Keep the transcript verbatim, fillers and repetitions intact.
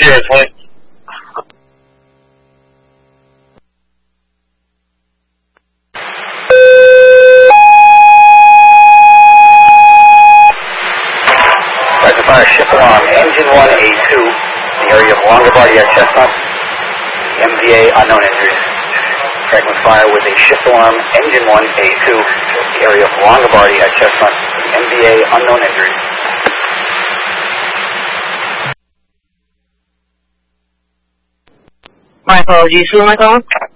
Sierra twenty. Fire ship alarm, engine one A two, the area of Longobardi at Chestnut, M V A unknown injuries. Fragment fire with a ship alarm, engine one A two, the area of Longobardi at Chestnut, M V A unknown injuries. My apologies, who am I calling?